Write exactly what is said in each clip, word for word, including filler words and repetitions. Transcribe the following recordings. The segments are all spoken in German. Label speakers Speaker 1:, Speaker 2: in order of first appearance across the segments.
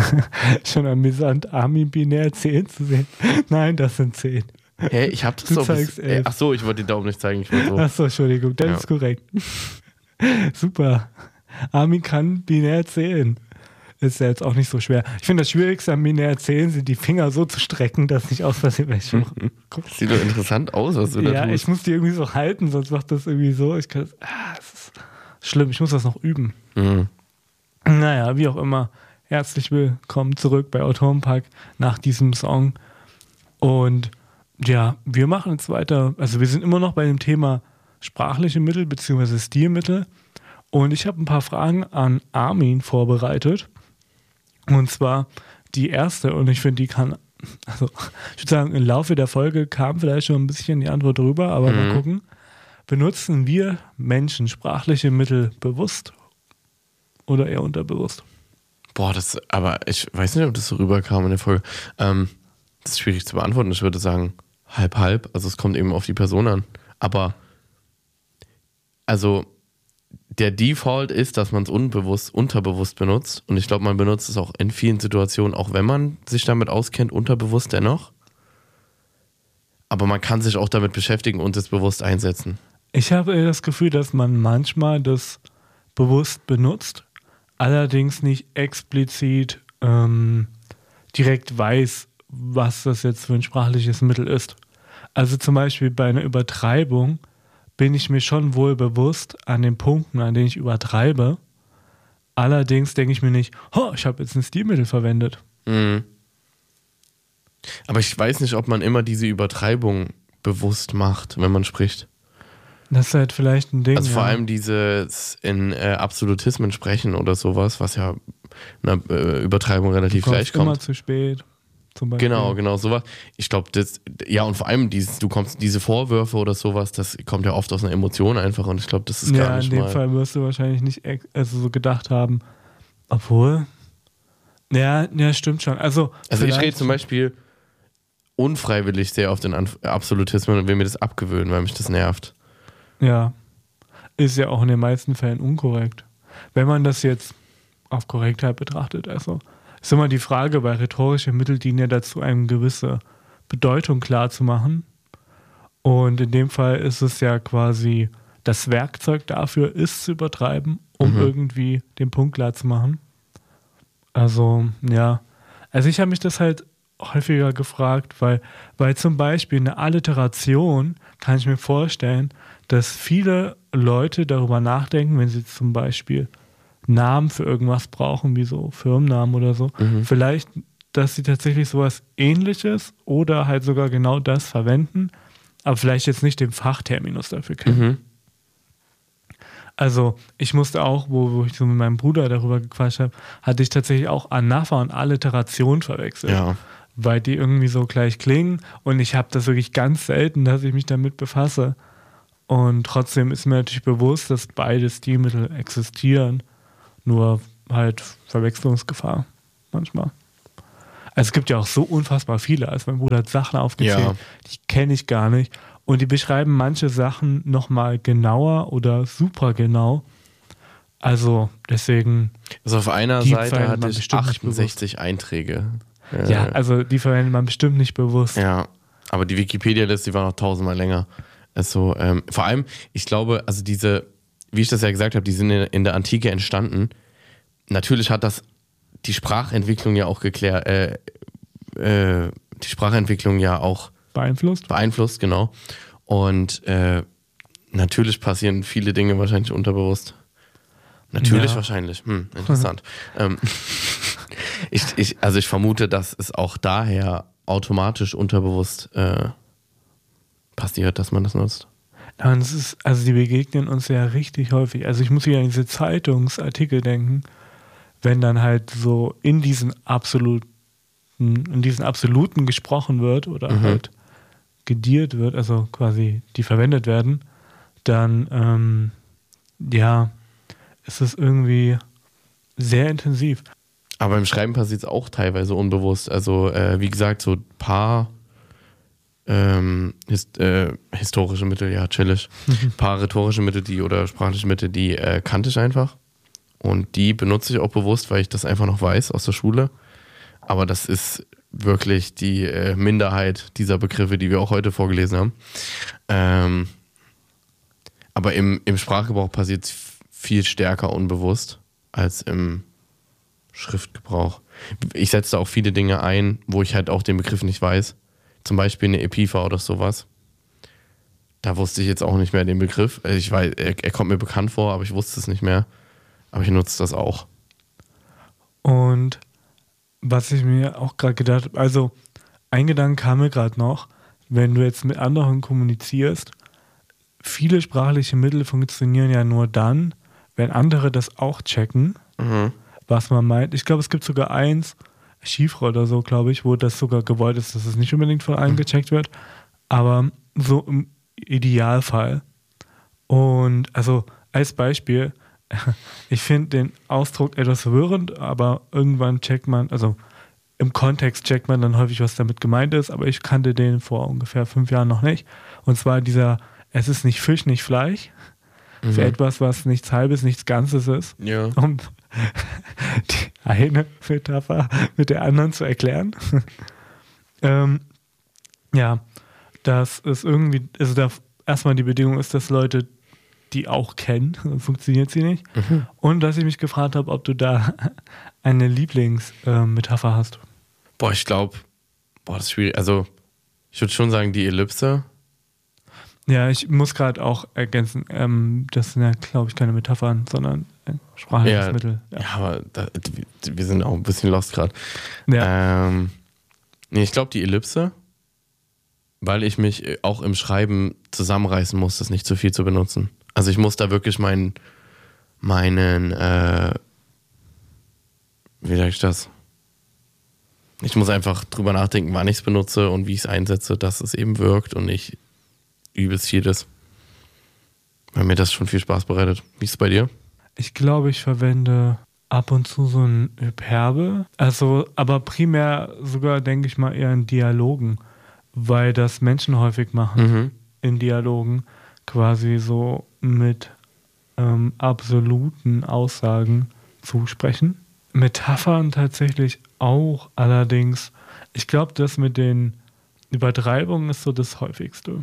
Speaker 1: Schon amüsant, Armin binär zehn zu sehen. Nein, das sind zehn.
Speaker 2: Hä, hey, ich hab das
Speaker 1: Du
Speaker 2: doch.
Speaker 1: zeigst
Speaker 2: Bis, ey, ach so, ich wollte den Daumen nicht zeigen. Ich so.
Speaker 1: Ach so, Entschuldigung, das
Speaker 2: Ja.
Speaker 1: ist korrekt. Super. Armin kann binär zählen. Ist ja jetzt auch nicht so schwer. Ich finde, das Schwierigste am binär zählen sind die Finger so zu strecken, dass nicht aus Versehen welche machen.
Speaker 2: Das sieht doch interessant aus, was du da
Speaker 1: Ja,
Speaker 2: tust.
Speaker 1: ich muss die irgendwie so halten, sonst macht das irgendwie so. Ich kann, ah, das ist schlimm, ich muss das noch üben.
Speaker 2: Mhm.
Speaker 1: Naja, wie auch immer. Herzlich willkommen zurück bei Autorenpark nach diesem Song. Und ja, wir machen jetzt weiter. Also wir sind immer noch bei dem Thema sprachliche Mittel bzw. Stilmittel. Und ich habe ein paar Fragen an Armin vorbereitet. Und zwar die erste, und ich finde, die kann, also ich würde sagen, im Laufe der Folge kam vielleicht schon ein bisschen die Antwort drüber, aber
Speaker 2: Mhm.
Speaker 1: mal gucken. Benutzen wir Menschen sprachliche Mittel bewusst oder eher unterbewusst?
Speaker 2: Boah, das, aber ich weiß nicht, ob das so rüberkam in der Folge. Ähm, das ist schwierig zu beantworten. Ich würde sagen, halb, halb. Also es kommt eben auf die Person an. Aber, also, der Default ist, dass man es unbewusst, unterbewusst benutzt. Und ich glaube, man benutzt es auch in vielen Situationen, auch wenn man sich damit auskennt, unterbewusst dennoch. Aber man kann sich auch damit beschäftigen und es bewusst einsetzen.
Speaker 1: Ich habe das Gefühl, dass man manchmal das bewusst benutzt, allerdings nicht explizit ähm, direkt weiß, was das jetzt für ein sprachliches Mittel ist. Also zum Beispiel bei einer Übertreibung bin ich mir schon wohl bewusst an den Punkten, an denen ich übertreibe. Allerdings denke ich mir nicht, oh, ich habe jetzt ein Stilmittel verwendet.
Speaker 2: Mhm. Aber ich weiß nicht, ob man immer diese Übertreibung bewusst macht, wenn man spricht.
Speaker 1: Das ist halt vielleicht ein Ding.
Speaker 2: Also vor
Speaker 1: ja.
Speaker 2: allem dieses in äh, Absolutismen sprechen oder sowas, was ja einer äh, Übertreibung relativ
Speaker 1: du kommst
Speaker 2: leicht kommt.
Speaker 1: immer zu spät. Zum Beispiel.
Speaker 2: Genau, genau, sowas. Ich glaube, das, ja, und vor allem dieses, du kommst, diese Vorwürfe oder sowas, das kommt ja oft aus einer Emotion einfach und ich glaube, das ist gar
Speaker 1: Ja,
Speaker 2: nicht
Speaker 1: in dem
Speaker 2: mal.
Speaker 1: Fall wirst du wahrscheinlich nicht ex- also so gedacht haben. Obwohl. Ja, ja, stimmt schon. Also,
Speaker 2: Also ich
Speaker 1: vielleicht-
Speaker 2: rede zum Beispiel unfreiwillig sehr auf den Anf- Absolutismen und will mir das abgewöhnen, weil mich das nervt.
Speaker 1: Ja. Ist ja auch in den meisten Fällen unkorrekt. Wenn man das jetzt auf Korrektheit betrachtet, also ist immer die Frage, weil rhetorische Mittel dienen ja dazu, eine gewisse Bedeutung klar zu machen. Und in dem Fall ist es ja quasi das Werkzeug dafür, ist zu übertreiben, um
Speaker 2: Mhm.
Speaker 1: irgendwie den Punkt klar zu machen. Also, ja. Also ich habe mich das halt häufiger gefragt, weil, weil zum Beispiel eine Alliteration kann ich mir vorstellen, dass viele Leute darüber nachdenken, wenn sie zum Beispiel Namen für irgendwas brauchen, wie so Firmennamen oder so,
Speaker 2: Mhm.
Speaker 1: vielleicht, dass sie tatsächlich sowas Ähnliches oder halt sogar genau das verwenden, aber vielleicht jetzt nicht den Fachterminus dafür kennen.
Speaker 2: Mhm.
Speaker 1: Also ich musste auch, wo, wo ich so mit meinem Bruder darüber gequatscht habe, hatte ich tatsächlich auch Anapher und Alliteration verwechselt.
Speaker 2: Ja.
Speaker 1: Weil die irgendwie so gleich klingen und ich habe das wirklich ganz selten, dass ich mich damit befasse. Und trotzdem ist mir natürlich bewusst, dass beide Stilmittel existieren, nur halt Verwechslungsgefahr manchmal. Also es gibt ja auch so unfassbar viele. Also mein Bruder hat Sachen aufgezählt,
Speaker 2: Ja.
Speaker 1: die kenne ich gar nicht. Und die beschreiben manche Sachen nochmal genauer oder super genau. Also deswegen,
Speaker 2: Also auf einer
Speaker 1: Die
Speaker 2: Seite
Speaker 1: verwendet
Speaker 2: hatte
Speaker 1: man
Speaker 2: ich
Speaker 1: bestimmt nicht
Speaker 2: achtundsechzig Einträge. Äh,
Speaker 1: ja, also die verwendet man bestimmt nicht bewusst.
Speaker 2: Ja, aber die Wikipedia-Liste, die war noch tausendmal länger. Also, ähm, vor allem, ich glaube, also diese, wie ich das ja gesagt habe, die sind in, in der Antike entstanden. Natürlich hat das die Sprachentwicklung ja auch geklärt, äh, äh, die Sprachentwicklung ja auch
Speaker 1: Beeinflusst?
Speaker 2: beeinflusst, genau. Und äh, natürlich passieren viele Dinge wahrscheinlich unterbewusst. Natürlich
Speaker 1: Ja.
Speaker 2: wahrscheinlich. Hm, interessant. ähm, ich, ich, also ich vermute, dass es auch daher automatisch unterbewusst äh, passiert, dass man das nutzt.
Speaker 1: Ja, und es ist, also die begegnen uns ja richtig häufig. Also ich muss wieder an diese Zeitungsartikel denken, wenn dann halt so in diesen absoluten, in diesen absoluten gesprochen wird oder
Speaker 2: Mhm.
Speaker 1: halt gediert wird, also quasi die verwendet werden, dann ähm, ja, ist es irgendwie sehr intensiv.
Speaker 2: Aber im Schreiben passiert es auch teilweise unbewusst. Also äh, wie gesagt, so ein paar ähm, hist äh, historische Mittel, ja, chillig. Ein paar rhetorische Mittel, die oder sprachliche Mittel, die äh, kannte ich einfach. Und die benutze ich auch bewusst, weil ich das einfach noch weiß aus der Schule. aber das ist wirklich die äh, Minderheit dieser Begriffe, die wir auch heute vorgelesen haben. Ähm, aber im, im Sprachgebrauch passiert es viel stärker unbewusst als im Schriftgebrauch. Ich setze da auch viele Dinge ein, wo ich halt auch den Begriff nicht weiß. Zum Beispiel eine Epipha oder sowas. Da wusste ich jetzt auch nicht mehr den Begriff. Ich weiß, er, er kommt mir bekannt vor, aber ich wusste es nicht mehr. Aber ich nutze das auch.
Speaker 1: Und was ich mir auch gerade gedacht habe, also ein Gedanke kam mir gerade noch, wenn du jetzt mit anderen kommunizierst, viele sprachliche Mittel funktionieren ja nur dann, wenn andere das auch checken, mhm. was man meint. Ich glaube, es gibt sogar eins, Chiffre oder so, glaube ich, wo das sogar gewollt ist, dass es nicht unbedingt von allen mhm. gecheckt wird, aber so im Idealfall. Und also als Beispiel, ich finde den Ausdruck etwas verwirrend, aber irgendwann checkt man, also im Kontext checkt man dann häufig, was damit gemeint ist, aber ich kannte den vor ungefähr fünf Jahren noch nicht. Und zwar dieser, es ist nicht Fisch, nicht Fleisch, mhm. für etwas, was nichts Halbes, nichts Ganzes ist.
Speaker 2: Ja.
Speaker 1: Um die eine Metapher mit der anderen zu erklären. ähm, ja, das ist irgendwie, also da erstmal die Bedingung ist, dass Leute die auch kennen, sonst funktioniert sie nicht. Mhm. Und dass ich mich gefragt habe, ob du da eine Lieblingsmetapher äh, hast.
Speaker 2: Boah, ich glaube, boah, das ist schwierig. Also, ich würde schon sagen, die Ellipse.
Speaker 1: Ja, ich muss gerade auch ergänzen, ähm, das sind ja, glaube ich, keine Metaphern, sondern ein sprachliches
Speaker 2: ja,
Speaker 1: Mittel.
Speaker 2: Ja, ja aber da, wir sind auch ein bisschen lost gerade.
Speaker 1: Ja.
Speaker 2: Ähm, nee, ich glaube, die Ellipse, weil ich mich auch im Schreiben zusammenreißen muss, das nicht zu viel zu benutzen. Also ich muss da wirklich meinen, meinen, äh, wie sag ich das? Ich muss einfach drüber nachdenken, wann ich es benutze und wie ich es einsetze, dass es eben wirkt und nicht übelst vieles. Weil mir das schon viel Spaß bereitet. Wie ist es bei dir?
Speaker 1: Ich glaube, ich verwende ab und zu so ein Hyperbe. Also, aber primär sogar, denke ich mal, eher in Dialogen, weil das Menschen häufig machen
Speaker 2: Mhm.
Speaker 1: in Dialogen, quasi so mit ähm, absoluten Aussagen zu sprechen. Metaphern tatsächlich auch, allerdings, ich glaube, das mit den Übertreibungen ist so das häufigste.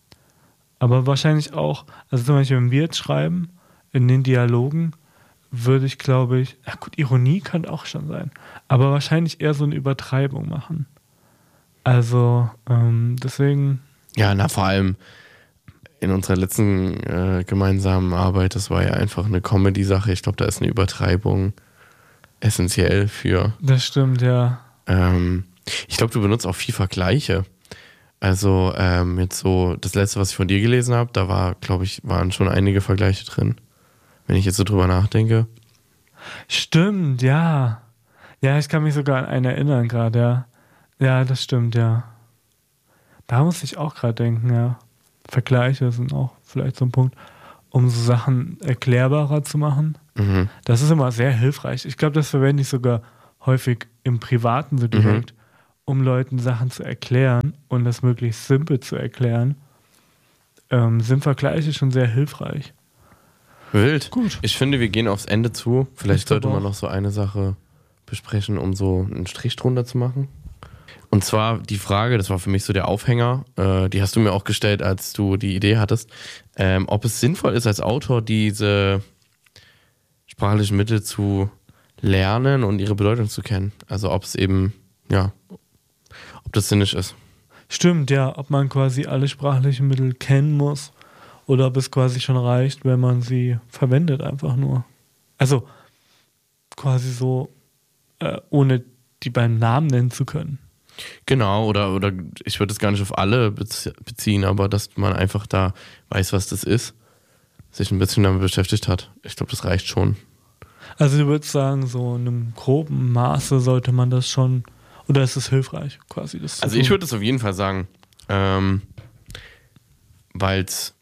Speaker 1: Aber wahrscheinlich auch, also zum Beispiel, wenn wir jetzt schreiben, in den Dialogen, würde ich, glaube ich, ja gut, Ironie könnte auch schon sein, aber wahrscheinlich eher so eine Übertreibung machen. Also, ähm, deswegen...
Speaker 2: Ja, na, vor allem in unserer letzten äh, gemeinsamen Arbeit, das war ja einfach eine Comedy-Sache. Ich glaube, da ist eine Übertreibung essentiell für.
Speaker 1: Das stimmt, ja.
Speaker 2: Ähm, ich glaube, du benutzt auch viel Vergleiche. Also ähm, jetzt so, das letzte, was ich von dir gelesen habe, da war, glaube ich, waren schon einige Vergleiche drin. Wenn ich jetzt so drüber nachdenke.
Speaker 1: Stimmt, ja. Ja, ich kann mich sogar an einen erinnern gerade, ja. Ja, das stimmt, ja. Da muss ich auch gerade denken, ja. Vergleiche sind auch vielleicht so ein Punkt, um so Sachen erklärbarer zu machen. Mhm. Das ist immer sehr hilfreich. Ich glaube, das verwende ich sogar häufig im Privaten so direkt, mhm. um Leuten Sachen zu erklären und das möglichst simpel zu erklären. Ähm, sind Vergleiche schon sehr hilfreich.
Speaker 2: Wild.
Speaker 1: Gut.
Speaker 2: Ich finde, wir gehen aufs Ende zu. Vielleicht sollte man noch so eine Sache besprechen, um so einen Strich drunter zu machen. Und zwar die Frage, das war für mich so der Aufhänger, äh, die hast du mir auch gestellt, als du die Idee hattest, ähm, ob es sinnvoll ist, als Autor diese sprachlichen Mittel zu lernen und ihre Bedeutung zu kennen. Also ob es eben, ja, ob das sinnig ist.
Speaker 1: Stimmt, ja, ob man quasi alle sprachlichen Mittel kennen muss oder ob es quasi schon reicht, wenn man sie verwendet einfach nur. Also quasi so, äh, ohne die beim Namen nennen zu können.
Speaker 2: Genau, oder, oder ich würde es gar nicht auf alle beziehen, aber dass man einfach da weiß, was das ist, sich ein bisschen damit beschäftigt hat. Ich glaube, das reicht schon.
Speaker 1: Also du würdest sagen, so in einem groben Maße sollte man das schon, oder ist es hilfreich, quasi das zu
Speaker 2: Also
Speaker 1: tun?
Speaker 2: Ich würde es auf jeden Fall sagen, ähm, weil es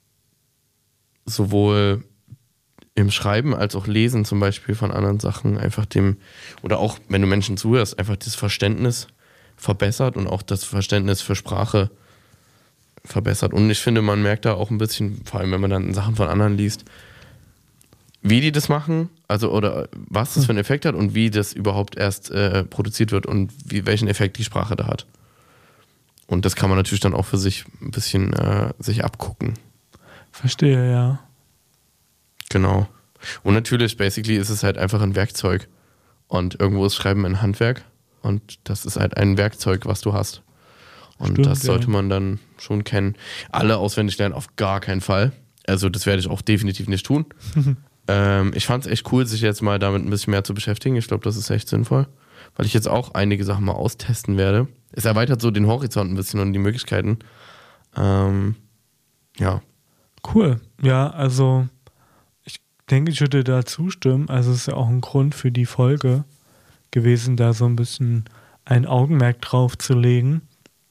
Speaker 2: sowohl im Schreiben als auch Lesen zum Beispiel von anderen Sachen einfach dem, oder auch wenn du Menschen zuhörst, einfach das Verständnis verbessert und auch das Verständnis für Sprache verbessert. Und ich finde, man merkt da auch ein bisschen, vor allem wenn man dann Sachen von anderen liest, wie die das machen, Also, oder was das für einen Effekt hat und wie das überhaupt erst äh, produziert wird und wie, welchen Effekt die Sprache da hat. Und das kann man natürlich dann auch für sich ein bisschen äh, sich abgucken.
Speaker 1: Verstehe, ja.
Speaker 2: Genau. Und natürlich, basically ist es halt einfach ein Werkzeug. Und irgendwo ist Schreiben ein Handwerk. Und das ist halt ein Werkzeug, was du hast. Und Stimmt, das sollte ja. man dann schon kennen. Alle auswendig lernen, auf gar keinen Fall. Also das werde ich auch definitiv nicht tun. ähm, ich fand es echt cool, sich jetzt mal damit ein bisschen mehr zu beschäftigen. Ich glaube, das ist echt sinnvoll. Weil ich jetzt auch einige Sachen mal austesten werde. Es erweitert so den Horizont ein bisschen und die Möglichkeiten. Ähm, ja.
Speaker 1: Cool. Ja, also ich denke, ich würde da zustimmen. Also es ist ja auch ein Grund für die Folge gewesen, da so ein bisschen ein Augenmerk drauf zu legen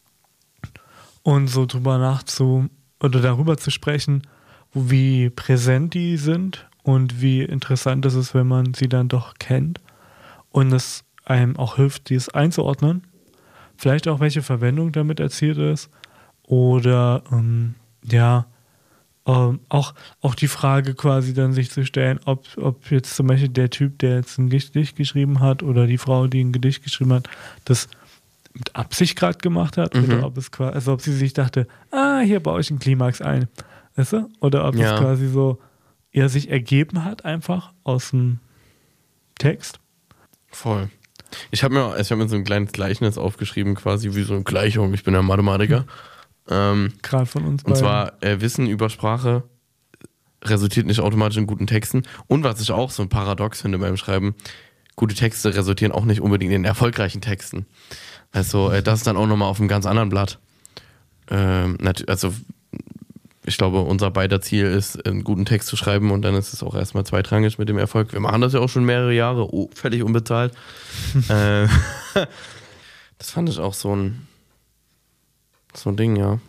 Speaker 1: und so drüber nachzu oder darüber zu sprechen, wie präsent die sind und wie interessant es ist, wenn man sie dann doch kennt und es einem auch hilft, dies einzuordnen. Vielleicht auch, welche Verwendung damit erzielt ist oder ähm, ja, ähm, auch, auch die Frage quasi dann sich zu stellen, ob, ob jetzt zum Beispiel der Typ, der jetzt ein Gedicht geschrieben hat oder die Frau, die ein Gedicht geschrieben hat, das mit Absicht gerade gemacht hat mhm. oder ob es quasi, also ob sie sich dachte, ah, hier baue ich einen Klimax ein. Weißt du? Oder ob ja. es quasi so eher sich ergeben hat, einfach aus dem Text.
Speaker 2: Voll. Ich habe mir, ich hab mir so ein kleines Gleichnis aufgeschrieben, quasi wie so eine Gleichung. Ich bin ja Mathematiker. Mhm. Ähm,
Speaker 1: Gerade von uns
Speaker 2: beiden. Und zwar, äh, Wissen über Sprache resultiert nicht automatisch in guten Texten. Und was ich auch so ein Paradox finde beim Schreiben, gute Texte resultieren auch nicht unbedingt in erfolgreichen Texten. Also äh, das ist dann auch nochmal auf einem ganz anderen Blatt. Ähm, also ich glaube, unser beider Ziel ist, einen guten Text zu schreiben und dann ist es auch erstmal zweitrangig mit dem Erfolg. Wir machen das ja auch schon mehrere Jahre, oh, völlig unbezahlt. äh, das fand ich auch so ein so ein Ding, ja.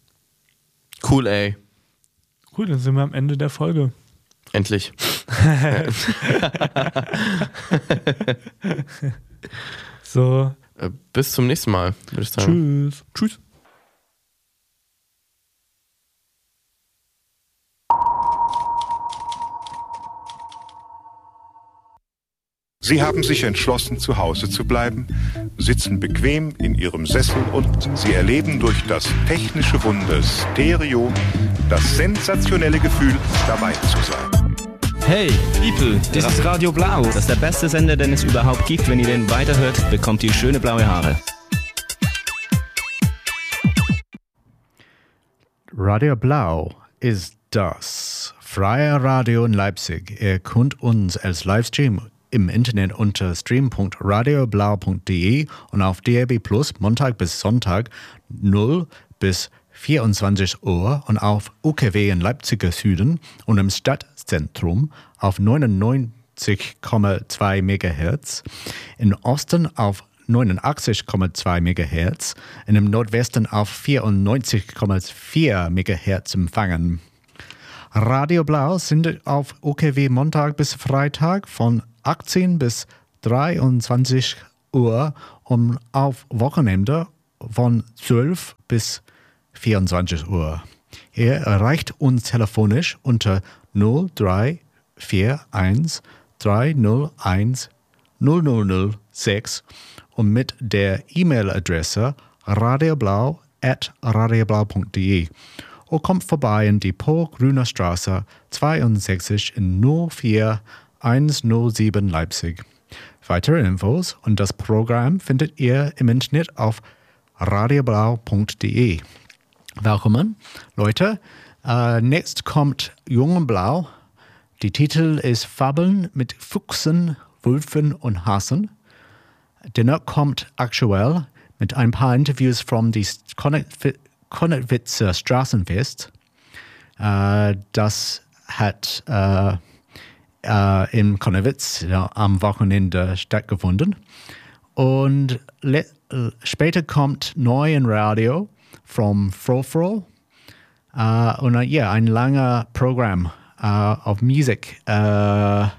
Speaker 2: Cool, ey.
Speaker 1: Cool, dann sind wir am Ende der Folge.
Speaker 2: Endlich.
Speaker 1: So.
Speaker 2: Äh, bis zum nächsten Mal, würde ich sagen.
Speaker 1: Tschüss. Tschüss.
Speaker 3: Sie haben sich entschlossen, zu Hause zu bleiben, sitzen bequem in Ihrem Sessel und Sie erleben durch das technische Wunder Stereo das sensationelle Gefühl, dabei zu sein.
Speaker 4: Hey, People, das ist Radio Blau. Das ist der beste Sender, den es überhaupt gibt. Wenn ihr den weiterhört, bekommt ihr schöne blaue Haare.
Speaker 5: Radio Blau ist das freie Radio in Leipzig. Ihr könnt uns als Livestream im Internet unter stream punkt radioblau punkt de und auf D A B Plus Montag bis Sonntag null bis vierundzwanzig Uhr und auf U K W in Leipziger Süden und im Stadtzentrum auf neunundneunzig Komma zwei Megahertz, im Osten auf neunundachtzig Komma zwei Megahertz, und im Nordwesten auf vierundneunzig Komma vier Megahertz empfangen. Radio Blau sendet auf U K W Montag bis Freitag von achtzehn bis dreiundzwanzig Uhr und auf Wochenende von zwölf bis vierundzwanzig Uhr. Ihr erreicht uns telefonisch unter null drei vier eins drei null eins null null null sechs und mit der E-Mail-Adresse radioblau at radioblau punkt de. Und kommt vorbei in Depot Grüner Straße zweiundsechzig in null vier eins null sieben Leipzig. Weitere Infos und das Programm findet ihr im Internet auf radioblau punkt de. Willkommen, Leute. Uh, next kommt Jung und Blau. Die Titel ist Fabeln mit Füchsen, Wölfen und Hasen. Danach kommt Aktuell mit ein paar Interviews vom Konnewitzer Straßenfest. Uh, das hat uh, uh, in Konnewitz ja, am Wochenende stattgefunden. Und le- später kommt Neu im Radio vom Frofro. Uh, und ja, uh, yeah, ein langer Programm uh, auf Musik. Uh,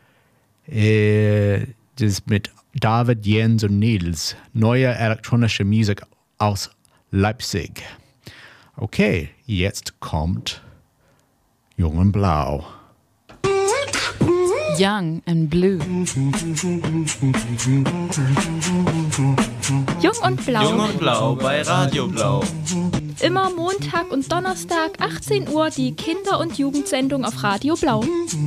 Speaker 5: äh, das mit David, Jens und Nils. Neue elektronische Musik aus Leipzig. Okay, jetzt kommt Jung und Blau.
Speaker 6: Young and Blue.
Speaker 7: Jung und Blau.
Speaker 8: Jung und Blau bei Radio Blau.
Speaker 7: Immer Montag und Donnerstag, achtzehn Uhr, die Kinder- und Jugendsendung auf Radio Blau.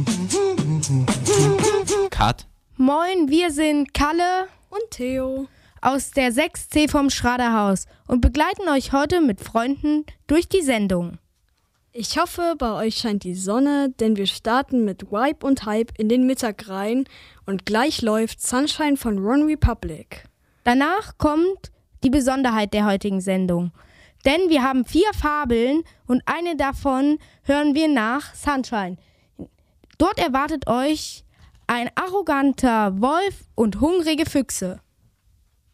Speaker 8: Cut.
Speaker 9: Moin, wir sind Kalle
Speaker 7: und Theo
Speaker 9: aus der sechs C vom Schraderhaus und begleiten euch heute mit Freunden durch die Sendung.
Speaker 10: Ich hoffe, bei euch scheint die Sonne, denn wir starten mit Vibe und Hype in den Mittag rein und gleich läuft Sunshine von One Republic.
Speaker 9: Danach kommt die Besonderheit der heutigen Sendung, denn wir haben vier Fabeln und eine davon hören wir nach Sunshine. Dort erwartet euch ein arroganter Wolf und hungrige Füchse.